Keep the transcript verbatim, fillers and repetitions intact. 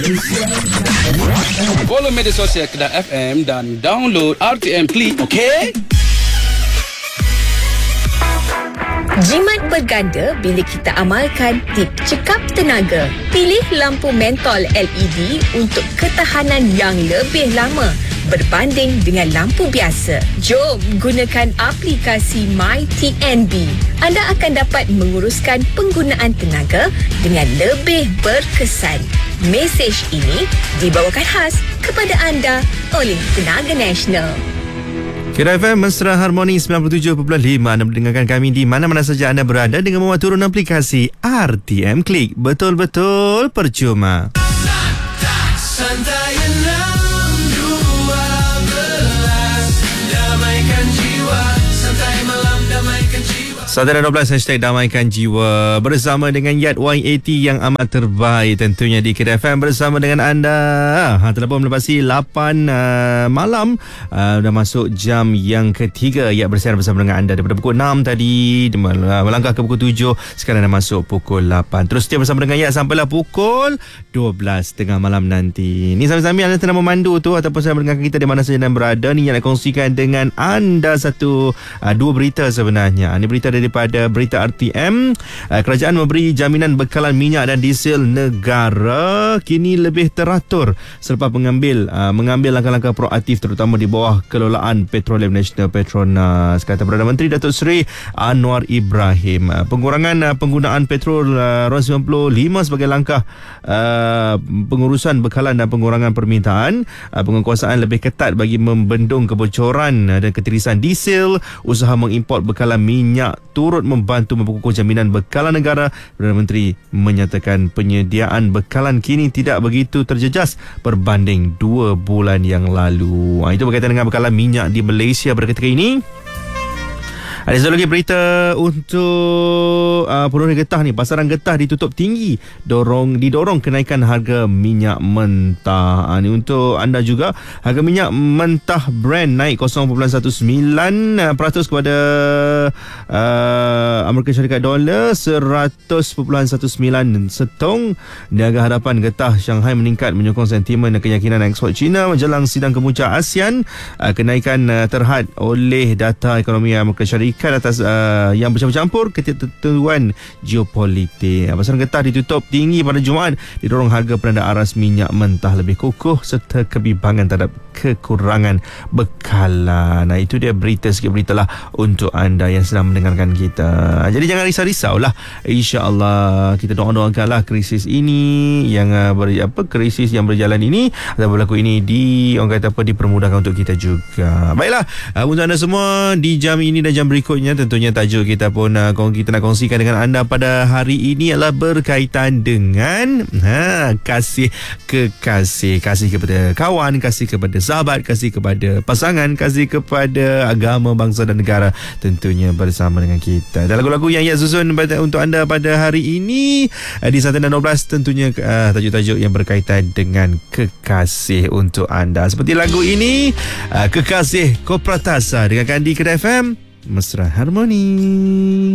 Follow media sosial Kedah F M dan download R T M Click, okey? Jimat berganda bila kita amalkan tip cekap tenaga. Pilih lampu mentol L E D untuk ketahanan yang lebih lama berbanding dengan lampu biasa. Jom gunakan aplikasi My T N B. Anda akan dapat menguruskan penggunaan tenaga dengan lebih berkesan. Mesej ini dibawakan khas kepada anda oleh Tenaga Nasional. Kedah F M Mesra Harmoni sembilan puluh tujuh perpuluhan lima. Anda mendengarkan kami di mana-mana saja anda berada dengan membuat turun aplikasi R T M Click. Betul-betul percuma. Santai enam dua belas, damaikan jiwa. Santai malam, damaikan jiwa. Santai dua belas, hashtag damaikan jiwa. Bersama dengan Yat Y A T yang amat terbaik tentunya di Kedah F M bersama dengan anda. Ha, telah pun melepasi lapan uh, malam. Uh, dah masuk jam yang ketiga. Yat bersiaran bersama dengan anda daripada pukul enam tadi. Melangkah ke pukul tujuh. Sekarang dah masuk pukul lapan. Terus setia bersama dengan Yat sampailah pukul dua belas tengah malam nanti. Ni sambil-sambil anda sedang memandu tu ataupun sedang mendengarkan kita di mana saja anda berada. Ni yang nak kongsikan dengan anda satu uh, dua berita sebenarnya. Ini berita daripada berita R T M. uh, Kerajaan memberi jaminan bekalan minyak dan diesel negara kini lebih teratur selepas mengambil uh, mengambil langkah-langkah proaktif terutama di bawah kelolaan Petroleum Nasional Petronas, kata Perdana Menteri Datuk Seri Anwar Ibrahim. Uh, pengurangan uh, penggunaan petrol uh, R sembilan puluh lima sebagai langkah uh, pengurusan bekalan dan pengurangan permintaan, uh, penguasaan lebih ketat bagi membendung kebocoran uh, dan ketirisan diesel, usaha mengimport bekalan minyak turut membantu memperkukuh jaminan bekalan negara. Perdana Menteri menyatakan penyediaan bekalan kini tidak begitu terjejas berbanding dua bulan yang lalu. Itu berkaitan dengan bekalan minyak di Malaysia pada ketika ini. Ada satu lagi berita untuk uh, penurunan getah ni. Pasaran getah ditutup tinggi, dorong didorong kenaikan harga minyak mentah. Uh, ni untuk anda juga. Harga minyak mentah Brent naik kosong perpuluhan sembilan belas peratus kepada uh, Amerika Syarikat dolar seratus perpuluhan sembilan belas setong. Niaga hadapan getah Shanghai meningkat menyokong sentimen dan keyakinan ekspor China menjelang sidang kemuncak ASEAN. Uh, kenaikan uh, terhad oleh data ekonomi Amerika Syarikat atas uh, yang bercampur-campur ketentuan geopolitik. Pasaran getah ditutup tinggi pada Jumaat didorong harga penanda aras minyak mentah lebih kukuh serta kebimbangan terhadap kekurangan bekalan. Nah, itu dia berita, sikit berita lah untuk anda yang sedang mendengarkan kita. Jadi jangan risau-risau lah. InsyaAllah kita doa-doakanlah krisis ini yang uh, ber, apa krisis yang berjalan ini atau berlaku ini di orang kata apa dipermudahkan untuk kita juga. Baiklah, uh, untuk anda semua di jam ini dan jam berikutnya tentunya tajuk kita pun uh, kita nak kongsikan dengan anda pada hari ini adalah berkaitan dengan ha, kasih kekasih, kasih kepada kawan, kasih kepada sahabat, kasih kepada pasangan, kasih kepada agama, bangsa dan negara tentunya bersama dengan kita. Dan lagu-lagu yang ia susun untuk anda pada hari ini uh, di Santai dua belas tentunya uh, tajuk-tajuk yang berkaitan dengan kekasih untuk anda. Seperti lagu ini uh, Kekasih Kopratasa dengan Kandi Kedah F M Mesra Harmoni.